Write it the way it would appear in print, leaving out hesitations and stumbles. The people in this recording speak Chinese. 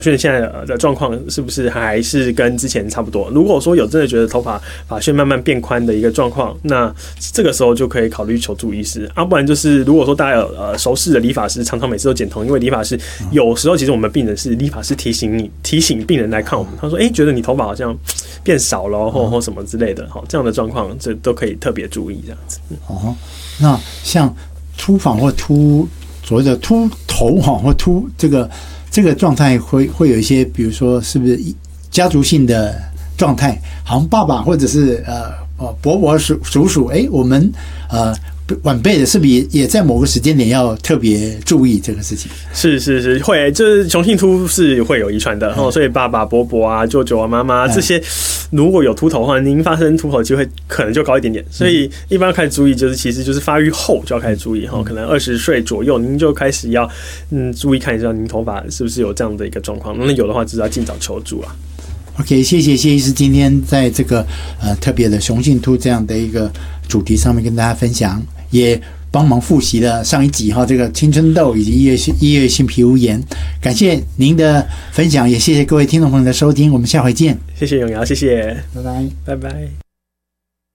现在的状况是不是还是跟之前差不多？如果说有真的觉得头发旋慢慢变宽的一个状况，那这个时候就可以考虑求助医师啊。不然就是如果说大家有熟识的理发师，常常每次都剪头，因为理发师有时候其实我们病人是理发师提醒病人来看我们，他说觉得你头发好像变少了或什么之类的，这样的状况这都可以特别注意这样子。 那像秃发或所谓的秃头或秃这个状态会有一些，比如说是不是家族性的状态？好像爸爸或者是伯伯叔叔，我们晚辈的是不是也在某个时间点要特别注意这个事情？ 是会，就是雄性秃是会有遗传的，所以爸爸、伯伯啊、舅舅啊、妈妈这些如果有秃头的话，您发生秃头的机会可能就高一点点。所以一般开始注意，其实就是发育后就要开始注意，可能20岁左右您就开始要注意看一下您头发是不是有这样的一个状况，那有的话就是要尽早求助啊。 OK， 谢谢谢医师今天在这个特别的雄性秃这样的一个主题上面跟大家分享，也帮忙复习了上一集这个青春痘以及异位性皮肤炎。感谢您的分享，也谢谢各位听众朋友的收听，我们下回见。 谢谢永尧，谢谢， 拜拜， 拜拜。